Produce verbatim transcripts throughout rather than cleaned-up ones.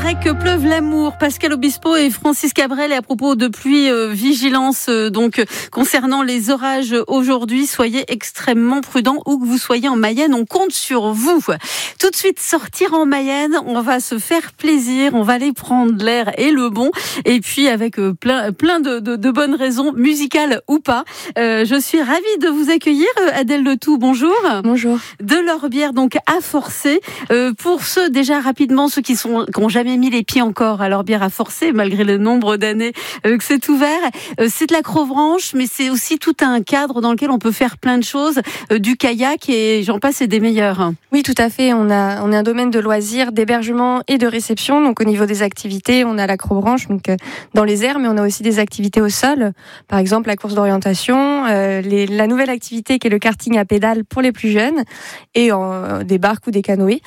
paraît que pleuve l'amour. Pascal Obispo et Francis Cabrel, et à propos de pluie, euh, vigilance euh, donc concernant les orages aujourd'hui. Soyez extrêmement prudents où que vous soyez en Mayenne. On compte sur vous. Tout de suite, sortir en Mayenne, on va se faire plaisir, on va aller prendre l'air et le bon. Et puis avec euh, plein, plein de, de, de bonnes raisons, musicales ou pas. Euh, je suis ravie de vous accueillir, Adèle Letou. Bonjour. Bonjour. De l'Orbière, donc à Forcé. Euh, pour ceux déjà rapidement, ceux qui sont qui n'ont jamais mis les pieds encore à l'Orbière à Forcé, malgré le nombre d'années euh, que c'est ouvert, euh, c'est de l'acrobranche, mais c'est aussi tout un cadre dans lequel on peut faire plein de choses, euh, du kayak et j'en passe et des meilleurs. Oui, tout à fait. On a on est un domaine de loisirs, d'hébergement et de réception. Donc au niveau des activités, on a l'acrobranche, donc euh, dans les airs, mais on a aussi des activités au sol. Par exemple, la course d'orientation, euh, les, la nouvelle activité qui est le karting à pédales pour les plus jeunes et euh, des barques ou des canoës.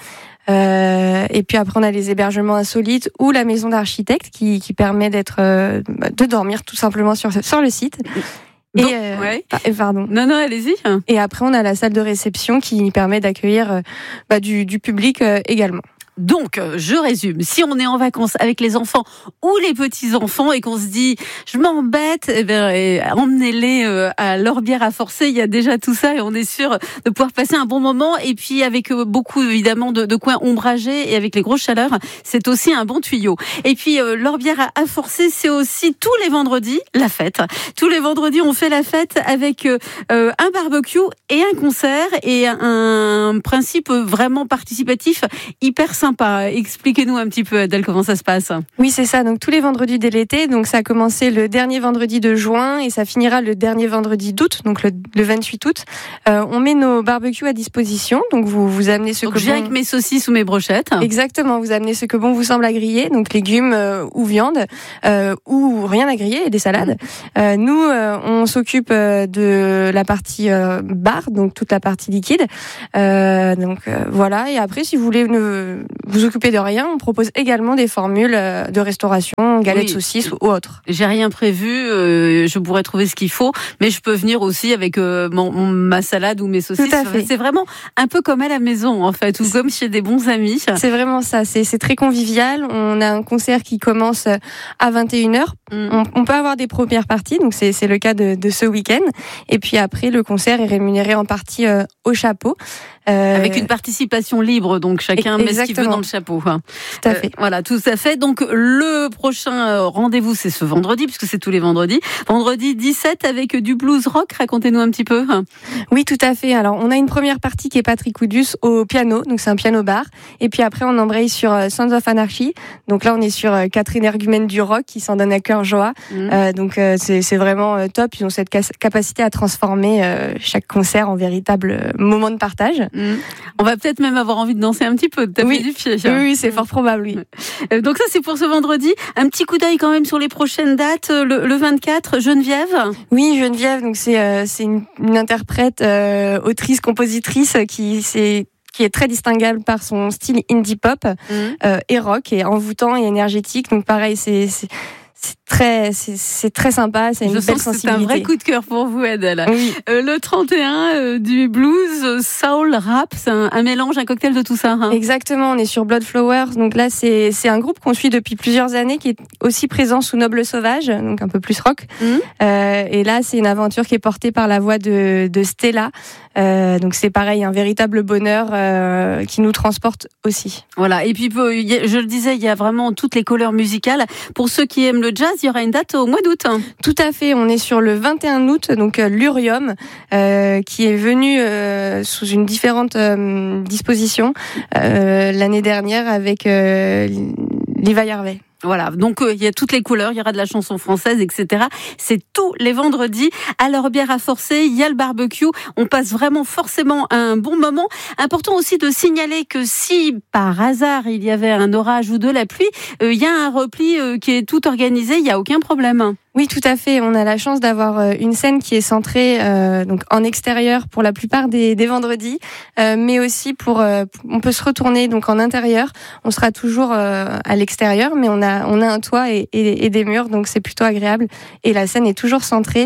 Euh, et puis après on a les hébergements insolites ou la maison d'architecte qui, qui permet d'être euh, de dormir tout simplement sur, sur le site. Et Donc, euh, ouais. pardon. Non, non, allez-y. Et après on a la salle de réception qui permet d'accueillir euh, bah, du, du public euh, également. Donc, je résume. Si on est en vacances avec les enfants ou les petits-enfants et qu'on se dit « je m'embête eh », eh emmenez-les à l'Orbière à Forcé. Il y a déjà tout ça et on est sûr de pouvoir passer un bon moment. Et puis, avec beaucoup, évidemment, de, de coins ombragés et avec les grosses chaleurs, c'est aussi un bon tuyau. Et puis, euh, l'Orbière à Forcé, c'est aussi tous les vendredis la fête. Tous les vendredis, on fait la fête avec euh, un barbecue et un concert et un principe vraiment participatif hyper sympa. Sympa. Expliquez-nous un petit peu, Adèle, comment ça se passe. Oui, c'est ça. Donc tous les vendredis dès l'été. Donc ça a commencé le dernier vendredi de juin et ça finira le dernier vendredi d'août, donc le, le vingt-huit août. Euh, on met nos barbecues à disposition. Donc vous vous amenez ce donc que j'ai bon... avec mes saucisses ou mes brochettes. Exactement. Vous amenez ce que bon vous semble à griller, donc légumes euh, ou viande euh, ou rien à griller et des salades. Euh, nous, euh, on s'occupe euh, de la partie euh, bar, donc toute la partie liquide. Euh, donc euh, voilà. Et après, si vous voulez ne vous occupez de rien, on propose également des formules de restauration, galettes, oui. saucisses ou autres. J'ai rien prévu, euh, je pourrais trouver ce qu'il faut, mais je peux venir aussi avec euh, mon, mon, ma salade ou mes saucisses. Tout à fait. C'est vraiment un peu comme à la maison en fait, ou comme chez des bons amis. C'est vraiment ça, c'est, c'est très convivial. On a un concert qui commence à vingt et une heures. Mm. On, on peut avoir des premières parties, donc c'est, c'est le cas de, de ce week-end. Et puis après, le concert est rémunéré en partie euh, au chapeau. Euh... Avec une participation libre, donc chacun met ce qu'il veut dans le chapeau. Tout à fait. Euh, voilà, tout à fait. Donc le prochain rendez-vous, c'est ce vendredi, puisque c'est tous les vendredis. Vendredi dix-sept avec du blues rock. Racontez-nous un petit peu. Oui, tout à fait. Alors on a une première partie qui est Patrick Oudus au piano, donc c'est un piano bar. Et puis après on embraye sur Sons of Anarchy. Donc là on est sur quatre énergumènes du rock qui s'en donnent à cœur joie. Mmh. Euh, donc euh, c'est, c'est vraiment top. Ils ont cette capacité à transformer euh, chaque concert en véritable moment de partage. Mmh. On va peut-être même avoir envie de danser un petit peu, de taper oui. du pied. Oui, oui, c'est fort probable, oui. Donc ça, c'est pour ce vendredi. Un petit coup d'œil quand même sur les prochaines dates. Le, le vingt-quatre, Geneviève. Oui, Geneviève, donc c'est, euh, c'est une, une interprète, euh, autrice, compositrice qui c'est qui est très distinguable par son style indie pop mmh. euh, et rock, et envoûtant et énergétique. Donc pareil, c'est, c'est C'est très, c'est, c'est très sympa, c'est une Je belle sens que sensibilité. C'est un vrai coup de cœur pour vous, Adèle. Oui. Euh, le trente et un, euh, du blues, soul, rap, c'est un, un mélange, un cocktail de tout ça. Hein. Exactement, on est sur Blood Flowers. Donc là, c'est, c'est un groupe qu'on suit depuis plusieurs années, qui est aussi présent sous Noble Sauvage, donc un peu plus rock. Mmh. Euh, et là, c'est une aventure qui est portée par la voix de, de Stella. Euh, donc c'est pareil, un véritable bonheur euh, qui nous transporte aussi. Voilà, et puis je le disais, il y a vraiment toutes les couleurs musicales. Pour ceux qui aiment le jazz, il y aura une date au mois d'août. Tout à fait, on est sur le vingt et un août, donc euh, l'Urium, euh, qui est venu euh, sous une différente euh, disposition euh, l'année dernière avec euh, Levi Harvey. Voilà, donc il euh, y a toutes les couleurs, il y aura de la chanson française, et cetera. C'est tous les vendredis à l'Orbière à Forcé, il y a le barbecue, on passe vraiment forcément un bon moment. Important aussi de signaler que si par hasard il y avait un orage ou de la pluie, il euh, y a un repli euh, qui est tout organisé, il n'y a aucun problème. Oui, tout à fait. On a la chance d'avoir une scène qui est centrée euh, donc en extérieur pour la plupart des, des vendredis, euh, mais aussi pour euh, on peut se retourner donc en intérieur. On sera toujours euh, à l'extérieur, mais on a on a un toit et, et, et des murs, donc c'est plutôt agréable. Et la scène est toujours centrée.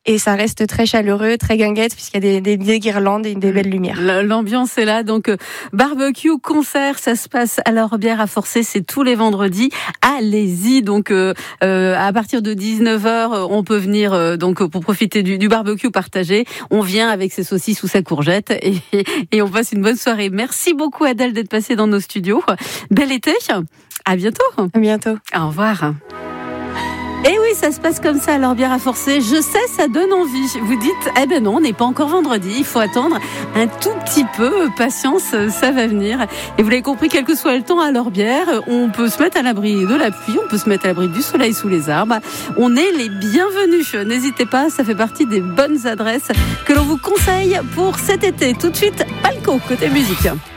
et ça reste très chaleureux, très guinguette puisqu'il y a des, des, des guirlandes et des belles lumières. L'ambiance est là, donc barbecue, concert, ça se passe à l'Orbière à Forcé, c'est tous les vendredis. Allez-y, donc euh, euh, à partir de dix-neuf heures, on peut venir euh, donc pour profiter du, du barbecue partagé. On vient avec ses saucisses ou sa courgette et, et on passe une bonne soirée. Merci beaucoup Adèle d'être passée dans nos studios. Bel été, à bientôt. À bientôt. Au revoir. Et oui, ça se passe comme ça à l'Orbière à Forcé. Je sais, ça donne envie. Vous dites, eh ben non, on n'est pas encore vendredi. Il faut attendre un tout petit peu. Patience, ça va venir. Et vous l'avez compris, quel que soit le temps à l'Orbière, on peut se mettre à l'abri de la pluie, on peut se mettre à l'abri du soleil sous les arbres. On est les bienvenus. N'hésitez pas, ça fait partie des bonnes adresses que l'on vous conseille pour cet été. Tout de suite, Palco, côté musique.